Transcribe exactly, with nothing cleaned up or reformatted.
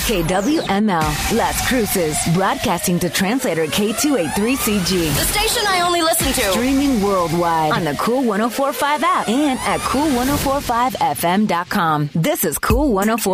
K W M L, Las Cruces, broadcasting to translator K two eighty-three C G. The station I only listen to. Streaming worldwide on the Cool one oh four point five app and at cool ten forty-five F M dot com. This is Cool one oh four.